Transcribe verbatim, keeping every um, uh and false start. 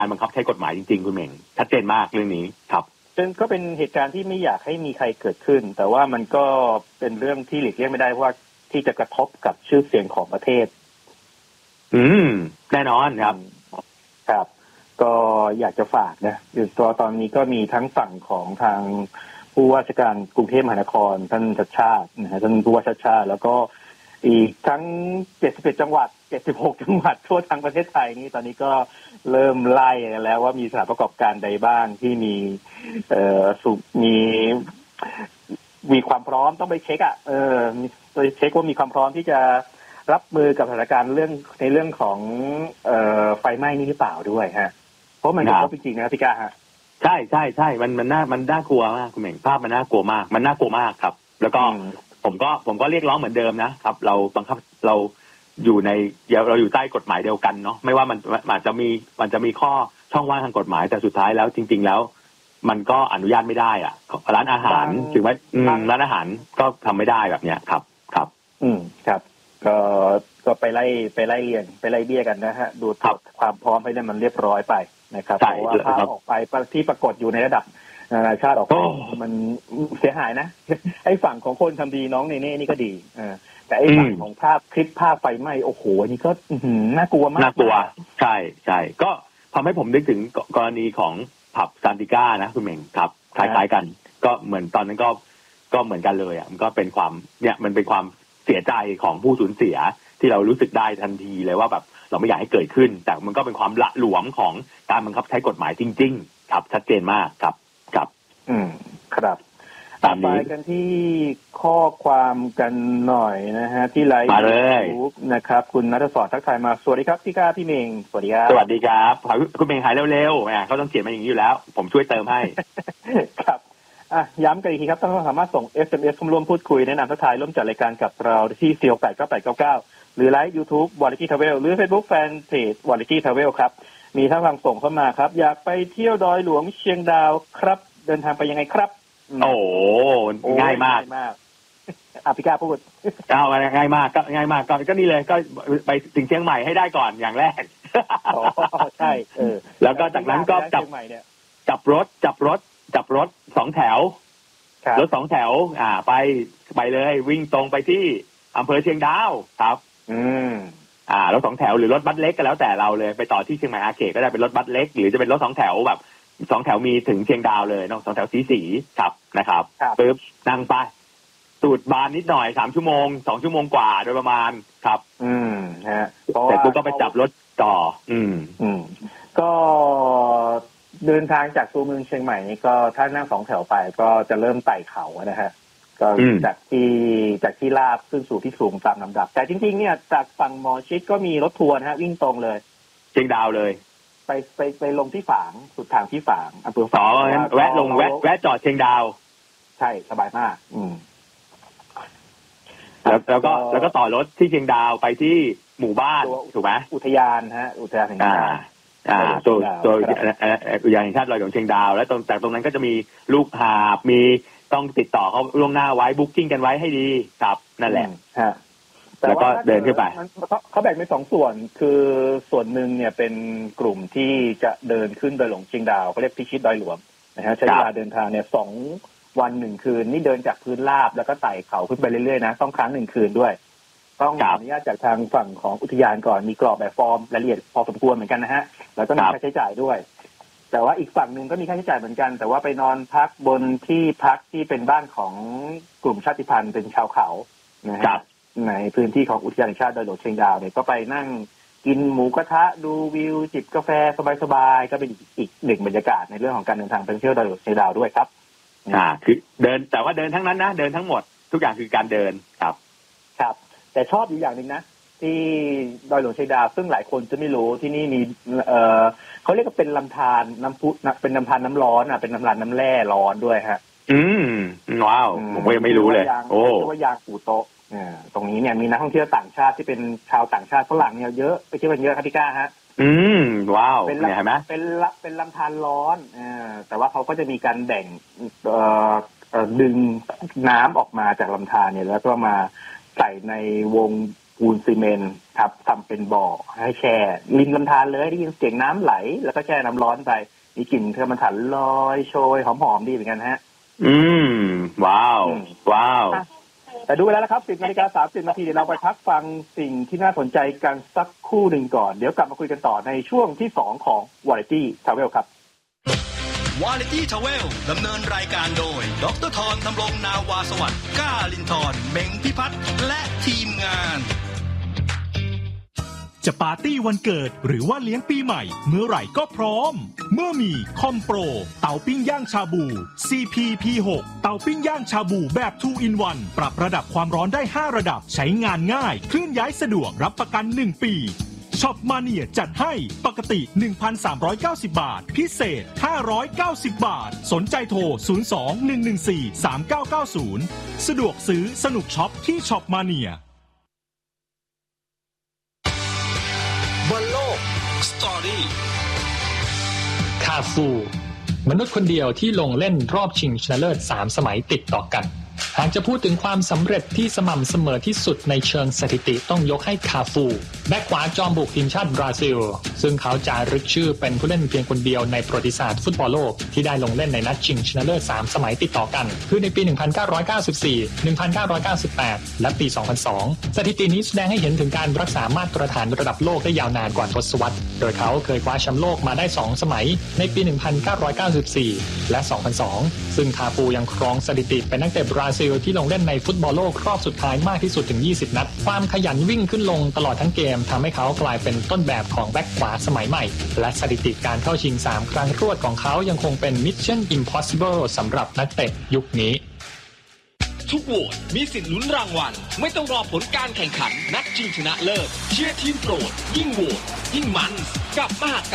การบังคับใช้กฎหมายจริงๆคุณเหม่งชัดเจนมากเรื่องนี้ครับซึ่งก็เป็นเหตุการณ์ที่ไม่อยากให้มีใครเกิดขึ้นแต่ว่ามันก็เป็นเรื่องที่หลีกเลี่ยงไม่ได้ว่าที่จะกระทบกับชื่อเสียงของประเทศอืมแน่นอนครับครับก็อยากจะฝากนะอยู่ตัวตอนนี้ก็มีทั้งฝั่งของทางผู้ว่าราชการกรุงเทพมหานครท่านชัชชาตินะฮะท่านผู้ว่าชัชชาติแล้วก็อีกทั้งเจ็ดสิบเอ็ดจังหวัดเจ็ดสิบหกจังหวัดทั่วทั้งประเทศไทยนี่ตอนนี้ก็เริ่มไล่แล้วว่ามีสถานประกอบการใดบ้างที่มีเอ่อสุมีมีความพร้อมต้องไปเช็คอ่ะเออไปเช็คว่ามีความพร้อมที่จะรับมือกับสถานการณ์เรื่องในเรื่องของเอ่อไฟไหม้นี่หรือเปล่าด้วยฮะเพราะมันก็จริงๆนะพี่กาฮะใช่ใช่ใช่มันมันน่ามันน่ากลัวมากคุณเหม่งภาพมันน่ากลัวมากมันน่ากลัวมากครับแล้วก็ผมก็ผมก็เรียกร้องเหมือนเดิมนะครับเราบังคับเราอยู่ในเราอยู่ใต้กฎหมายเดียวกันเนาะไม่ว่ามันมันจะมีมันจะมีข้อช่องว่างทางกฎหมายแต่สุดท้ายแล้วจริงๆแล้วมันก็อนุญาตไม่ได้อ่ะร้านอาหารถึงแม้ร้านอาหารก็ทำไม่ได้แบบเนี้ยครับครับอืมครับก็ก็ไปไล่ไปไล่ไปไล่เบี้ยกันนะฮะดูความพร้อมให้ได้มันเรียบร้อยไปนะครับเพราะว่าภาพออกไปที่ปรากฏอยู่ในระดับนานาชาติออกไปมันเสียหายนะไอ้ฝั่งของคนทำดีน้องเนเน่นี่ก็ดีอ่าแต่ไอ้ฝั่งของภาพคลิปภาพไฟไหม้โอ้โหนี่ก็น่ากลัวมากน่ากลัวใช่ใช่ก็ทำให้ผมนึกถึงกรณีของผับซานติก้านะคุณเหม่งครับคล้ายๆกันก็เหมือนตอนนั้นก็ก็เหมือนกันเลยอ่ะมันก็เป็นความเนี่ยมันเป็นความเสียใจของผู้สูญเสียที่เรารู้สึกได้ทันทีเลยว่าแบบเราไม่อยากให้เกิดขึ้นแต่มันก็เป็นความละหลวมของการบังคับใช้กฎหมายจริงๆครับชัดเจนมากครับครับอืมครับไปกันที่ข้อความกันหน่อยนะฮะที่ไลฟ์ยูทูบนะครับคุณณัฐศรทักทายมาสวัสดีครับพี่ก้าพี่เมงสวัสดีครับสวัสดีครับคุณเมงหายเร็วๆอ่ะเขาต้องเขียนมาอย่างนี้อยู่แล้วผมช่วยเติมให้ครับอ่ะย้ำกันอีกทีครับท่านสามารถส่ง เอส เอ็ม เอส ร่วมพูดคุยแนะนำทักทายร่วมจัดรายการกับเราที่สี่ หก แปด เก้า แปด เก้า เก้าหรือไลฟ์ YouTube Warlicky Travel หรือ Facebook Fanpage Warlicky Travel ครับมีท่านฟังส่งเข้ามาครับอยากไปเที่ยวดอยหลวงเชียงดาวครับเดินทางไปยังไงครับโอ้ง่ายมากอ่ะพี่ก้าพูดเอาง่ายมากก็ง่ายมากก็ก็นี่เลยก็ไปถึงเชียงใหม่ให้ได้ก่อนอย่างแรกอ๋อใช่เออแล้วก็จากนั้นก็จับจับรถจับรถจับรถสองแถวรถสองแถวอ่าไปไปเลยวิ่งตรงไปที่อำเภอเชียงดาวครับอืมอ่ารถสองแถวหรือรถบัสเล็กก็แล้วแต่เราเลยไปต่อที่เชียงใหม่อาเขตก็ได้เป็นรถบัสเล็กหรือจะเป็นรถสองแถวแบบสองแถวมีถึงเชียงดาวเลยน้องสองแถวสีสีครับนะครับปึ๊บนั่งไปสูดบานนิดหน่อยสามชั่วโมงสองชั่วโมงกว่าโดยประมาณครับอืมฮะเสร็จปุ๊บก็ไปจับรถต่ออืมอืมก็เดินทางจากตัวเมืองเชียงใหม่นี่ก็ถ้านั่งสองแถวไปก็จะเริ่มไต่เขานะฮะก็จากที่จากที่ลาบขึ้นสู่ที่สูงตามลำดับแต่จริงๆเนี่ยจากฝั่งหมอชิดก็มีรถทัวร์นะฮะวิ่งตรงเลยเชียงดาวเลยไปไปไปลงที่ฝางสุดทางที่ฝางอำเภอฝางแวะลงแวะแวะจอดเชียงดาวใช่สบายมากอืมแล้วแล้วก็แล้วก็ต่อรถที่เชียงดาวไปที่หมู่บ้านถูกไหมอุทยานฮะอุทยานแห่งชาติอ่าตัวตัวอุทยานแห่งชาติลอยหลวงเชียงดาวแล้วตรงจากตรงนั้นก็จะมีลูกหาบมีต้องติดต่อเขาล่วงหน้าไว้บุ๊กิ้งกันไว้ให้ดีครับนั่นแหละฮะแล้วก็เดินขึ้นไปเขาแบ่งเป็นสองส่วนคือส่วนหนึ่งเนี่ยเป็นกลุ่มที่จะเดินขึ้นดอยหลวงเชียงดาวเขาเรียกพิชิตดอยหลวงนะฮะใช้เวลาเดินทางเนี่ยสองวันหนึ่งคืนนี่เดินจากพื้นราบแล้วก็ไต่เขาขึ้นไปเรื่อยๆนะต้องค้างหนึ่งคืนด้วยต้องขออนุญาตจากทางฝั่งของอุทยานก่อนมีกรอบแบบฟอร์มรายละเอียดพอสมควรเหมือนกันนะฮะแล้วก็มีค่าใช้จ่ายด้วยแต่ว่าอีกฝั่งหนึ่งก็มีค่าใช้จ่ายเหมือนกันแต่ว่าไปนอนพักบนที่พักที่เป็นบ้านของกลุ่มชาติพันธุ์เป็นชาวเขานะฮะในพื้นที่ของอุทยานแห่งชาติดอยหลวงเชียงดาวเนี่ยก็ไปนั่งกินหมูกระทะดูวิวจิบกาแฟสบายๆก็เป็นอีกหนึ่งบรรยากาศในเรื่องของการเดินทางไปเที่ยวดอยหลวงเชียงดาวด้วยครับอ่าคือเดินแต่ว่าเดินทั้งนั้นนะเดินทั้งหมดทุกอย่างคือการเดินครับครับแต่ชอบอยู่อย่างหนึ่งนะที่ดอยหลวงเชียงดาวซึ่งหลายคนจะไม่รู้ที่นี่มีเอ่อเขาเรียกว่าเป็นลำธารน้ำพุเป็นลำธารน้ำร้อนอ่ะเป็นลำธารน้ำแร่ร้อนด้วยฮะอืมว้าวผมก็ยังไม่รู้เลยโอ้เรียกว่ายางปูโตะตรงนี้เนี่ยมีนักท่องเที่ยวต่างชาติที่เป็นชาวต่างชาติฝรั่งเนี่ยเยอะไปเที่ยวกันเยอะครับพี่ก้าฮะอืมว้าวเป็นเห็นไหมเป็นเป็นลำธารร้อนอ่าแต่ว่าเขาก็จะมีการแบ่งเอ่อดึงน้ำออกมาจากลำธารเนี่ยแล้วก็มาใส่ในวงปูนซีเมนต์ครับทำเป็นบ่อให้แช่ริมลำธารเลยได้ยินเสียงน้ำไหลแล้วก็แช่น้ำร้อนไปมีกลิ่นเทอร์มันถันลอยโชยหอมๆดีเหมือนกันฮะอืมว้าวว้าวแต่ดูไปแล้วนะครับสิบนาฬิกาสามสิบนาทีเดี๋ยวเราไปพักฟังสิ่งที่น่าสนใจกันสักครู่หนึ่งก่อนเดี๋ยวกลับมาคุยกันต่อในช่วงที่สองของ Variety Travel ครับ Variety Travel ดำเนินรายการโดยดร.ธรธำรงนาวาสวัสดิ์ก้าลินทร์เม้งพิพัฒน์และทีมงานจะปาร์ตี้วันเกิดหรือว่าเลี้ยงปีใหม่เมื่อไหร่ก็พร้อมเมื่อมีคอมโปรเตาปิ้งย่างชาบู ซี พี พี หก เตาปิ้งย่างชาบูแบบ ทู อิน วัน ปรับระดับความร้อนได้ห้าระดับใช้งานง่ายเคลื่อนย้ายสะดวกรับประกันหนึ่งปีช็อปมาเนียจัดให้ปกติ หนึ่งพันสามร้อยเก้าสิบ บาทพิเศษห้าร้อยเก้าสิบบาทสนใจโทรศูนย์ สอง หนึ่ง หนึ่ง สี่ สาม เก้า เก้า ศูนย์สะดวกซื้อสนุกช็อปที่ช็อปมาเนียบอลโลกสตอรี่คาฟูมนุษย์คนเดียวที่ลงเล่นรอบชิงชนะเลิศสามสมัยติดต่อกันหากจะพูดถึงความสำเร็จที่สม่ำเสมอที่สุดในเชิงสถิติต้องยกให้คาฟูแบ็คขวาจอมบุกทีมชาติบราซิลซึ่งเขาจารึกชื่อเป็นผู้เล่นเพียงคนเดียวในประวัติศาสตร์ฟุตบอลโลกที่ได้ลงเล่นในนัดชิงชนะเลิศสามสมัยติดต่อกันคือในปี หนึ่งพันเก้าร้อยเก้าสิบสี่ หนึ่งพันเก้าร้อยเก้าสิบแปด และปี สองพันสอง สถิตินี้แสดงให้เห็นถึงการรักษามาตรฐานระดับโลกได้ยาวนานกว่าทศวรรษโดยเขาเคยคว้าแชมป์โลกมาได้สองสมัยในปี หนึ่งพันเก้าร้อยเก้าสิบสี่ และ สองพันสอง ซึ่งคาฟูยังครองสถิติเป็นนักเตะบราซิลที่ลงเล่นในฟุตบอลโลกรอบสุดท้ายมากที่สุดถึงยี่สิบนัดความขยันวิ่งขึ้นลงตลอดทั้งเกมทำให้เขากลายเป็นต้นแบบของแบ็คขวาสมัยใหม่และสถิติการเข้าชิงสามครั้งรวดของเขายังคงเป็น Mission Impossible สำหรับนักเตะยุคนี้ทุกโหวตมีสิทธิ์ลุ้นรางวัลไม่ต้องรอผลการแข่งขันนัดชิงชนะเลิศเชียร์ทีมโปรดยิ่งโหวตยิ่งมันกับมหาก